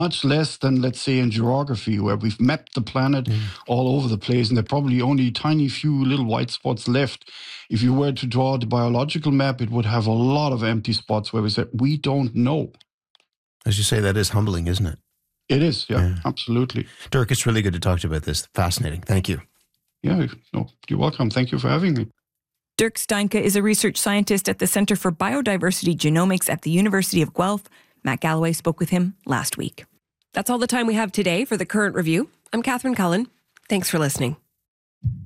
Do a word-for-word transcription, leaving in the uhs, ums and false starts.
Much less than, let's say, in geography, where we've mapped the planet mm. all over the place, and there are probably only tiny few little white spots left. If you were to draw the biological map, it would have a lot of empty spots where we said, we don't know. As you say, that is humbling, isn't it? It is, yeah, yeah. Absolutely. Dirk, it's really good to talk to you about this. Fascinating. Thank you. Yeah, no, you're welcome. Thank you for having me. Dirk Steinke is a research scientist at the Centre for Biodiversity Genomics at the University of Guelph. Matt Galloway spoke with him last week. That's all the time we have today for The Current Review. I'm Catherine Cullen. Thanks for listening.